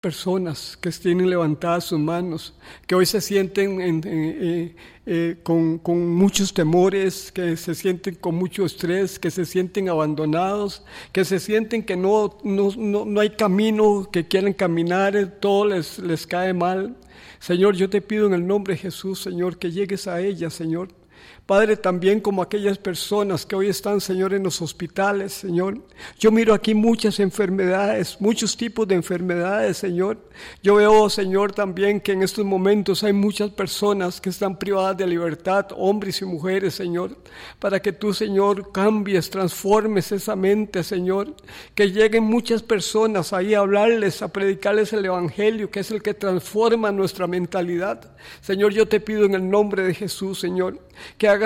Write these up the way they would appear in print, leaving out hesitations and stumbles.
personas que tienen levantadas sus manos, que hoy se sienten con muchos temores, que se sienten con mucho estrés, que se sienten abandonados, que se sienten que no hay camino, que quieren caminar, todo les cae mal. Señor, yo te pido en el nombre de Jesús, Señor, que llegues a ellas, Señor. Padre, también como aquellas personas que hoy están, Señor, en los hospitales, Señor. Yo miro aquí muchas enfermedades, muchos tipos de enfermedades, Señor. Yo veo, Señor, también que en estos momentos hay muchas personas que están privadas de libertad, hombres y mujeres, Señor. Para que tú, Señor, cambies, transformes esa mente, Señor. Que lleguen muchas personas ahí a hablarles, a predicarles el Evangelio, que es el que transforma nuestra mentalidad. Señor, yo te pido en el nombre de Jesús, Señor, que hagas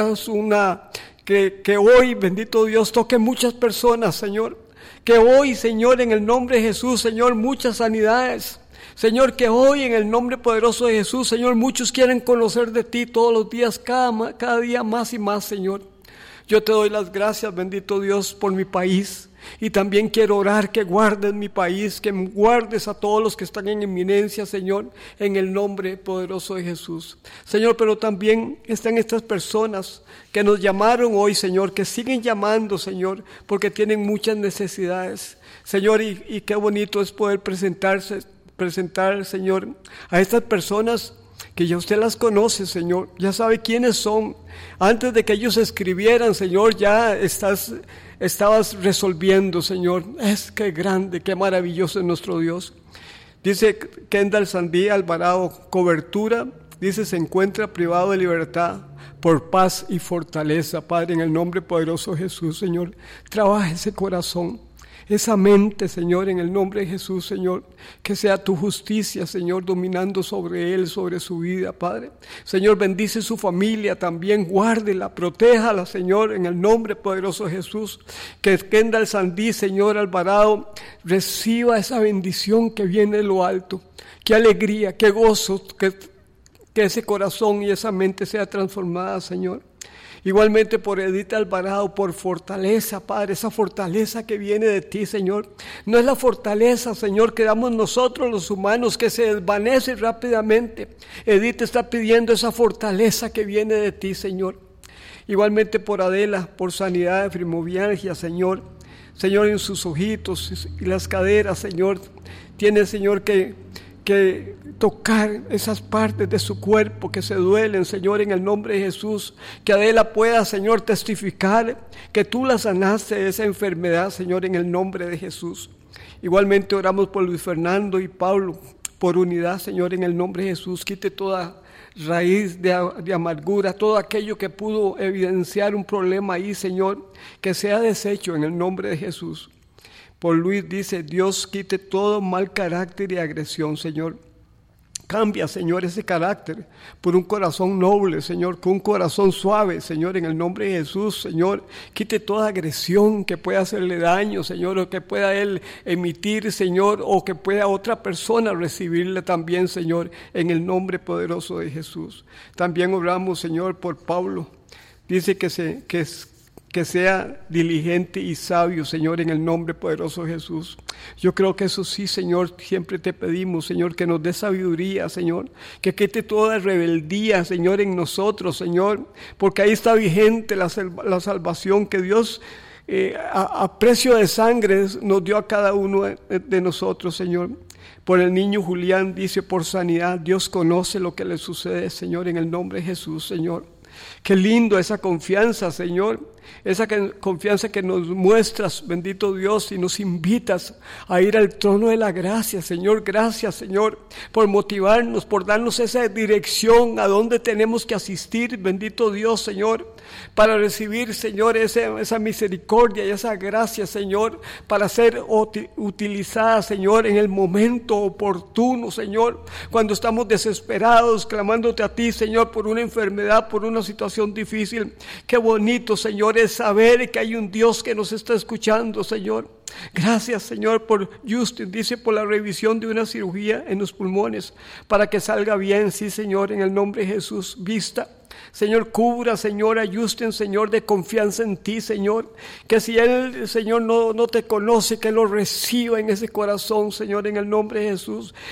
que hoy, bendito Dios, toque muchas personas, Señor. Que hoy, Señor, en el nombre de Jesús, Señor, muchas sanidades. Señor, que hoy en el nombre poderoso de Jesús, Señor, muchos quieren conocer de ti todos los días, cada día más y más, Señor. Yo te doy las gracias, bendito Dios, por mi país. Y también quiero orar que guardes mi país, que guardes a todos los que están en inminencia, Señor, en el nombre poderoso de Jesús. Señor, pero también están estas personas que nos llamaron hoy, Señor, que siguen llamando, Señor, porque tienen muchas necesidades. Señor, y qué bonito es poder presentar, Señor, a estas personas que ya usted las conoce, Señor, ya sabe quiénes son. Antes de que ellos escribieran, Señor, ya estabas resolviendo, Señor. Es que grande, qué maravilloso es nuestro Dios. Dice Kendall Sandía Alvarado, cobertura, dice, se encuentra privado de libertad por paz y fortaleza. Padre, en el nombre poderoso de Jesús, Señor, trabaja ese corazón, esa mente, Señor, en el nombre de Jesús, Señor, que sea tu justicia, Señor, dominando sobre él, sobre su vida, Padre. Señor, bendice su familia también, guárdela, protéjala, Señor, en el nombre poderoso de Jesús. Que Kendall Sandí, Señor Alvarado, reciba esa bendición que viene de lo alto. Qué alegría, qué gozo, que ese corazón y esa mente sea transformada, Señor. Igualmente por Edith Alvarado, por fortaleza, Padre, esa fortaleza que viene de ti, Señor. No es la fortaleza, Señor, que damos nosotros los humanos, que se desvanece rápidamente. Edith está pidiendo esa fortaleza que viene de ti, Señor. Igualmente por Adela, por sanidad de fibromialgia, Señor. Señor, en sus ojitos y las caderas, Señor. Tiene, Señor, que tocar esas partes de su cuerpo que se duelen, Señor, en el nombre de Jesús. Que Adela pueda, Señor, testificar que tú la sanaste de esa enfermedad, Señor, en el nombre de Jesús. Igualmente oramos por Luis Fernando y Pablo, por unidad, Señor, en el nombre de Jesús. Quite toda raíz de amargura, todo aquello que pudo evidenciar un problema ahí, Señor, que sea deshecho en el nombre de Jesús. Por Luis dice, Dios quite todo mal carácter y agresión, Señor. Cambia, Señor, ese carácter por un corazón noble, Señor, con un corazón suave, Señor, en el nombre de Jesús, Señor. Quite toda agresión que pueda hacerle daño, Señor, o que pueda él emitir, Señor, o que pueda otra persona recibirle también, Señor, en el nombre poderoso de Jesús. También oramos, Señor, por Pablo. Dice que sea diligente y sabio, Señor, en el nombre poderoso de Jesús. Yo creo que eso sí, Señor, siempre te pedimos, Señor, que nos dé sabiduría, Señor, que quite toda rebeldía, Señor, en nosotros, Señor, porque ahí está vigente la salvación que Dios a precio de sangre nos dio a cada uno de nosotros, Señor. Por el niño Julián, dice, por sanidad, Dios conoce lo que le sucede, Señor, en el nombre de Jesús, Señor. Qué lindo esa confianza, Señor, esa confianza que nos muestras, bendito Dios, y nos invitas a ir al trono de la gracia, Señor. Gracias, Señor, por motivarnos, por darnos esa dirección a donde tenemos que asistir, bendito Dios, Señor, para recibir, Señor, esa misericordia y esa gracia, Señor, para ser utilizada, Señor, en el momento oportuno, Señor, cuando estamos desesperados, clamándote a ti, Señor, por una enfermedad, por una situación difícil. Qué bonito, Señor, es saber que hay un Dios que nos está escuchando, Señor. Gracias, Señor, por Justin, dice, por la revisión de una cirugía en los pulmones, para que salga bien, sí, Señor, en el nombre de Jesús. Vista, Señor, cubra, Señor, a Justin, Señor, de confianza en ti, Señor, que si él, Señor, no te conoce, que lo reciba en ese corazón, Señor, en el nombre de Jesús.